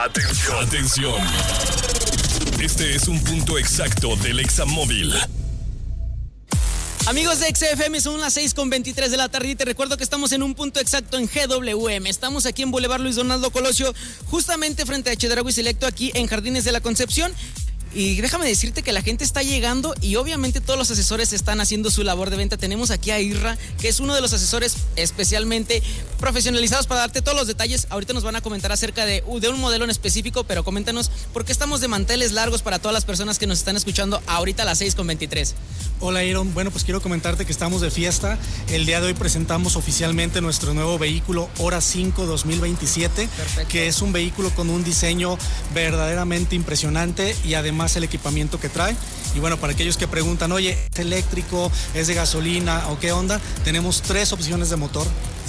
Atención, atención. Este es un punto exacto del Examóvil. Amigos de XFM, son las 6:23 de la tarde y te recuerdo que estamos en un punto exacto en GWM. Estamos aquí en Boulevard Luis Donaldo Colosio, justamente frente a Chedraui Selecto, aquí en Jardines de la Concepción. Y déjame decirte que la gente está llegando y obviamente todos los asesores están haciendo su labor de venta. Tenemos aquí a Irra, que es uno de los asesores especialmente profesionalizados para darte todos los detalles. Ahorita nos van a comentar acerca de un modelo en específico, pero coméntanos por qué estamos de manteles largos para todas las personas que nos están escuchando ahorita a las 6:23. Hola, Aaron. Bueno, pues quiero comentarte que estamos de fiesta. El día de hoy presentamos oficialmente nuestro nuevo vehículo Hora 5 2027. Perfecto. Que es un vehículo con un diseño verdaderamente impresionante y además el equipamiento que trae. Y bueno, para aquellos que preguntan, oye, ¿es eléctrico, es de gasolina o qué onda? Tenemos 3 opciones de motor,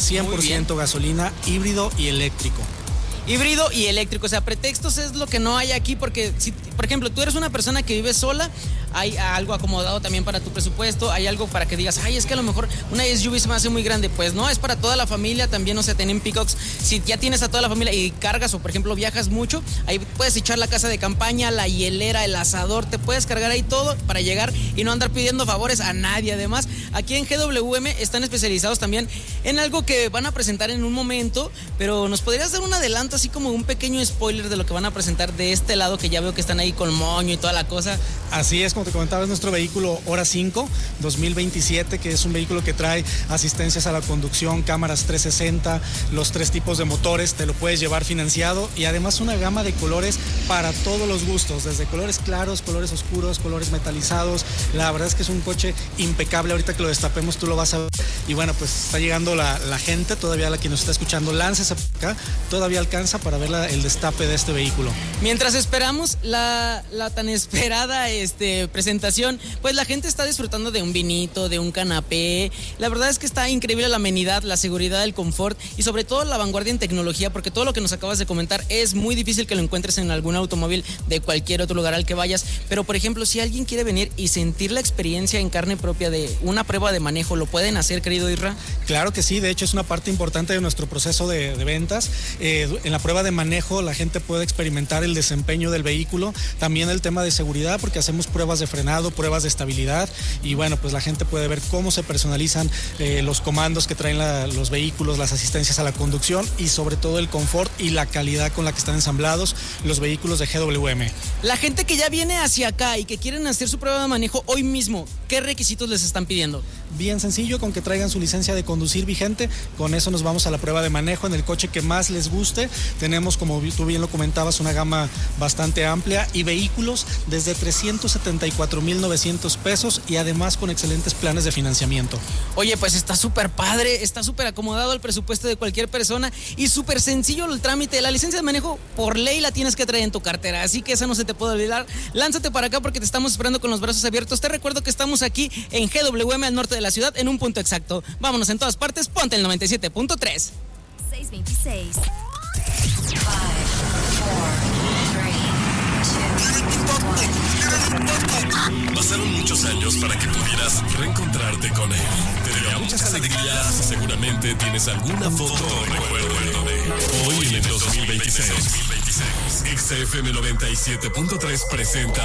100% gasolina, híbrido y eléctrico. Híbrido y eléctrico, o sea, pretextos es lo que no hay aquí, porque si, por ejemplo, tú eres una persona que vive sola, hay algo acomodado también para tu presupuesto, hay algo para que digas, ay, es que a lo mejor una SUV se me hace muy grande. Pues no, es para toda la familia también. O sea, tienen pickups, si ya tienes a toda la familia y cargas o por ejemplo viajas mucho, ahí puedes echar la casa de campaña, la hielera, el asador, te puedes cargar ahí todo para llegar y no andar pidiendo favores a nadie. Además, aquí en GWM están especializados también en algo que van a presentar en un momento, pero ¿nos podrías dar un adelanto, así como un pequeño spoiler de lo que van a presentar de este lado, que ya veo que están ahí con moño y toda la cosa? Así es, como te comentaba, es nuestro vehículo Hora 5 2027, que es un vehículo que trae asistencias a la conducción, cámaras 360, los 3 tipos de motores, te lo puedes llevar financiado y además una gama de colores para todos los gustos, desde colores claros, colores oscuros, colores metalizados. La verdad es que es un coche impecable. Ahorita que lo destapemos tú lo vas a ver. Y bueno, pues está llegando la gente, todavía la que nos está escuchando, láncese acá, todavía alcanza para ver el destape de este vehículo. Mientras esperamos la tan esperada presentación, pues la gente está disfrutando de un vinito, de un canapé. La verdad es que está increíble la amenidad, la seguridad, el confort y sobre todo la vanguardia en tecnología, porque todo lo que nos acabas de comentar es muy difícil que lo encuentres en algún automóvil de cualquier otro lugar al que vayas. Pero por ejemplo, si alguien quiere venir y sentir la experiencia en carne propia de una prueba de manejo, ¿lo pueden hacer, querido Irra? Claro que sí, de hecho es una parte importante de nuestro proceso de ventas. En la prueba de manejo la gente puede experimentar el desempeño del vehículo, también el tema de seguridad, porque hacemos pruebas de frenado, pruebas de estabilidad y bueno, pues la gente puede ver cómo se personalizan los comandos que traen los vehículos, las asistencias a la conducción y sobre todo el confort y la calidad con la que están ensamblados los vehículos de GWM. La gente que ya viene hacia acá y que quieren hacer su prueba de manejo hoy mismo, ¿qué requisitos les están pidiendo? Bien sencillo, con que traigan su licencia de conducir vigente, con eso nos vamos a la prueba de manejo en el coche que más les guste. Tenemos, como tú bien lo comentabas, una gama bastante amplia y vehículos desde 374,900 pesos y además con excelentes planes de financiamiento. Oye, pues está súper padre, está súper acomodado al presupuesto de cualquier persona y súper sencillo el trámite. La licencia de manejo por ley la tienes que traer en tu cartera, así que esa no se te puede olvidar. Lánzate para acá porque te estamos esperando con los brazos abiertos. Te recuerdo que estamos aquí en GWM al norte de la ciudad en un punto exacto. Vámonos en todas partes, ponte el 97.3. 626. Pasaron muchos años para que pudieras reencontrarte con él. Te dio muchas alegrías y seguramente tienes alguna foto o recuerdo de hoy en el 2026. XFM 97.3 presenta